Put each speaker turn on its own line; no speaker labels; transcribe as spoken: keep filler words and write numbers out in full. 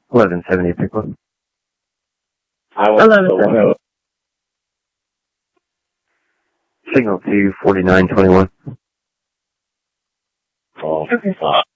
eleven seventy people.
I want
eleven
the
seventy.
one oh.
Signal to forty-nine twenty-one.
Oh,
Okay.
fuck.